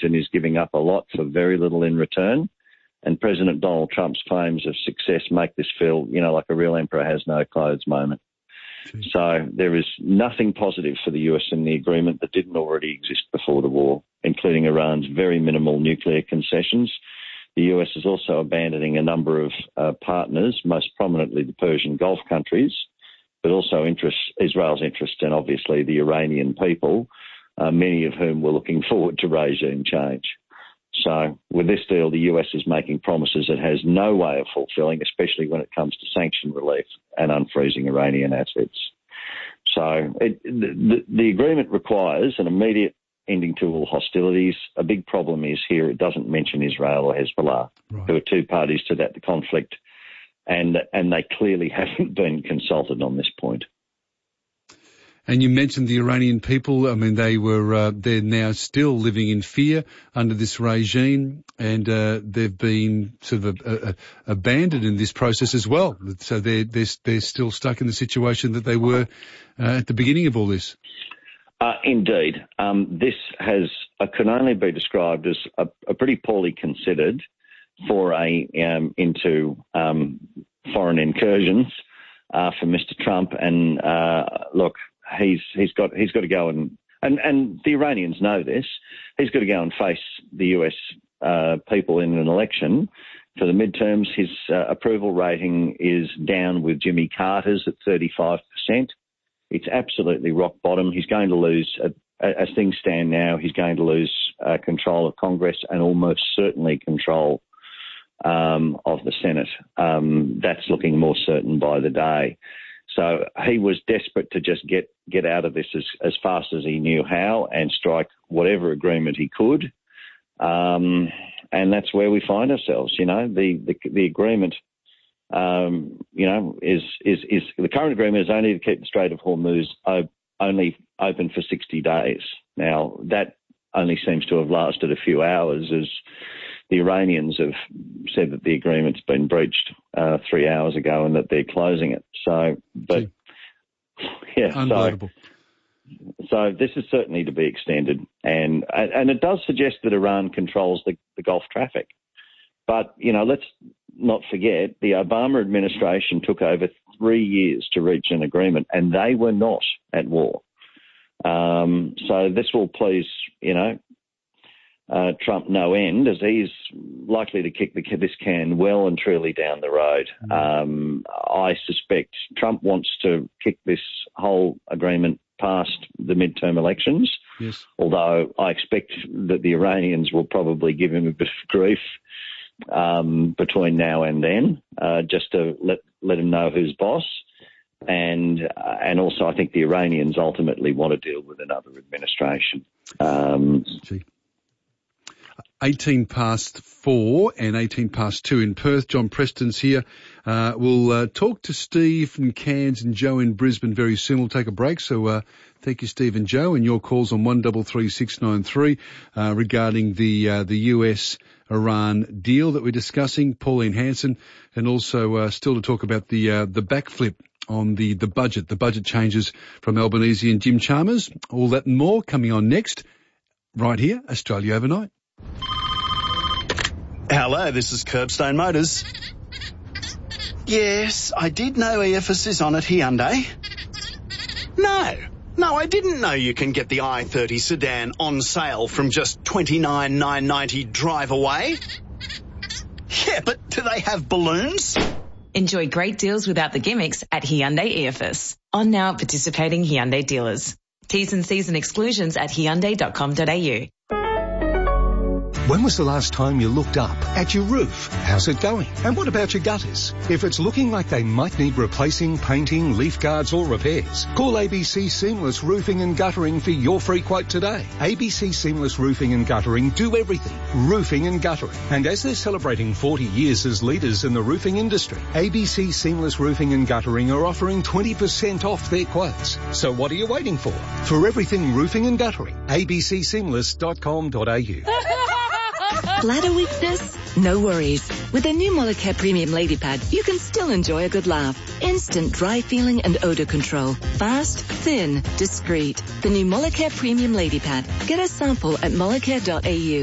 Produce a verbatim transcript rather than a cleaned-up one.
Washington is giving up a lot for very little in return. And President Donald Trump's claims of success make this feel, you know, like a real emperor has no clothes moment. Jeez. So there is nothing positive for the U S in the agreement that didn't already exist before the war, including Iran's very minimal nuclear concessions. The U S is also abandoning a number of uh, partners, most prominently the Persian Gulf countries, but also interest, Israel's interest in, obviously, the Iranian people, uh, many of whom were looking forward to regime change. So with this deal, the U S is making promises it has no way of fulfilling, especially when it comes to sanction relief and unfreezing Iranian assets. So it, the, the agreement requires an immediate ending to all hostilities. A big problem is here it doesn't mention Israel or Hezbollah. Right. There are two parties to that, the conflict, and and they clearly haven't been consulted on this point. And you mentioned the Iranian people. I mean, they were, uh, they're now still living in fear under this regime, and uh, they've been sort of a, a, abandoned in this process as well. So they're, they're, they're still stuck in the situation that they were uh, at the beginning of all this. Uh, indeed. Um, this has uh, can only be described as a, a pretty poorly considered foray um, into um, foreign incursions uh, for Mister Trump. And uh, look, he's he's got he's got to go and, and and the Iranians know this. He's got to go and face the U S uh, people in an election for the midterms. His uh, approval rating is down with Jimmy Carter's at thirty-five percent. It's absolutely rock bottom. He's going to lose, uh, as things stand now, he's going to lose uh, control of Congress and almost certainly control um, of the Senate. Um, that's looking more certain by the day. So he was desperate to just get, get out of this as, as fast as he knew how and strike whatever agreement he could. Um, and that's where we find ourselves. You know, the, the, the agreement... Um, you know, is, is, is the current agreement is only to keep the Strait of Hormuz o- only open for sixty days. Now, that only seems to have lasted a few hours as the Iranians have said that the agreement's been breached uh, three hours ago and that they're closing it. So, but, yeah, Unbelievable. so, so this is certainly to be extended. And, and it does suggest that Iran controls the, the Gulf traffic. But, you know, let's not forget the Obama administration took over three years to reach an agreement and they were not at war. Um, so this will please, you know, uh, Trump no end, as he's likely to kick the, this can well and truly down the road. Um, I suspect Trump wants to kick this whole agreement past the midterm elections, yes. Although I expect that the Iranians will probably give him a bit of grief Um, between now and then, uh, just to let let him know who's boss, and uh, and also I think the Iranians ultimately want to deal with another administration. Um, eighteen past four and eighteen past two in Perth. John Preston's here. Uh, we'll uh, talk to Steve from Cairns and Joe in Brisbane very soon. We'll take a break. So uh, thank you, Steve and Joe, and your calls on one three three six nine three uh, regarding the uh, the U S Iran deal that we're discussing. Pauline Hanson, and also uh, still to talk about the uh, the backflip on the the budget, the budget changes from Albanese and Jim Chalmers. All that and more coming on next, right here, Australia Overnight. Hello, this is Curbstone Motors. Yes, I did know E F S is on at Hyundai. No, no, I didn't know you can get the i thirty sedan on sale from just twenty-nine thousand nine hundred ninety dollars drive away. Yeah, but do they have balloons? Enjoy great deals without the gimmicks at Hyundai E F S. On now at participating Hyundai dealers. T's and C's and exclusions at hyundai dot com dot a u. When was the last time you looked up at your roof? How's it going? And what about your gutters? If it's looking like they might need replacing, painting, leaf guards or repairs, call A B C Seamless Roofing and Guttering for your free quote today. A B C Seamless Roofing and Guttering do everything. Roofing and guttering. And as they're celebrating forty years as leaders in the roofing industry, A B C Seamless Roofing and Guttering are offering twenty percent off their quotes. So what are you waiting for? For everything roofing and guttering, a b c seamless dot com dot a u. Bladder weakness? No worries. With the new Molicare Premium Lady Pad, you can still enjoy a good laugh. Instant dry feeling and odor control. Fast, thin, discreet. The new Molicare Premium Lady Pad. Get a sample at molicare dot a u.